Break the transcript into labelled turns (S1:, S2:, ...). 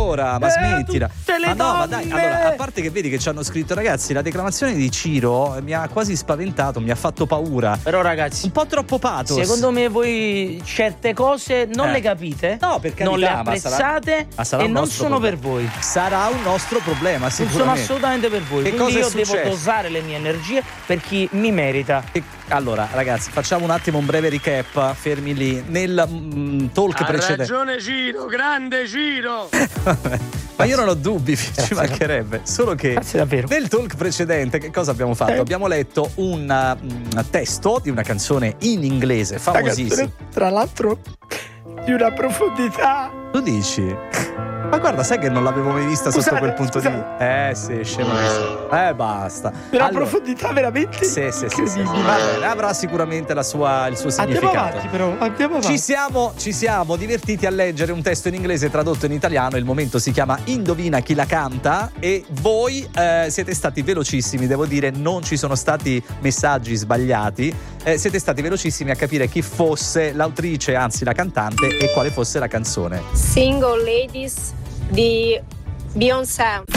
S1: ancora, ma smettila.
S2: Ma no,
S1: ma dai, allora, a parte che vedi che ci hanno scritto, ragazzi, la declamazione di Ciro mi ha quasi spaventato, mi ha fatto paura.
S2: Però ragazzi,
S1: un po' troppo pathos.
S2: Secondo me voi certe cose non le capite,
S1: no, per carità,
S2: non le apprezzate
S1: sarà
S2: e
S1: un
S2: non
S1: nostro
S2: sono
S1: problema.
S2: per voi.
S1: Sarà un nostro problema,
S2: Non
S1: sicuramente.
S2: sono assolutamente per voi.
S1: Che
S2: Quindi
S1: cosa è
S2: io devo
S1: successo?
S2: dosare le mie energie per chi mi merita.
S1: Allora, ragazzi, facciamo un attimo un breve recap, fermi lì. Nel talk precedente.
S3: Ha ragione Ciro, grande Ciro!
S1: Ma io non ho dubbi, ci mancherebbe. Solo che nel talk precedente che cosa abbiamo fatto? Abbiamo letto un testo di una canzone in inglese famosissima.
S2: Tra l'altro di una profondità.
S1: Tu dici? Ma guarda, sai che non l'avevo mai vista sotto quel punto di vista? Sì, scemo. Basta.
S2: Una profondità veramente
S1: sì. Va bene, avrà sicuramente il suo significato.
S2: Andiamo avanti.
S1: Ci siamo divertiti a leggere un testo in inglese tradotto in italiano. Il momento si chiama Indovina chi la canta e voi siete stati velocissimi, devo dire, non ci sono stati messaggi sbagliati. Siete stati velocissimi a capire chi fosse l'autrice, anzi la cantante, e quale fosse la canzone.
S4: Single Ladies di Beyoncé.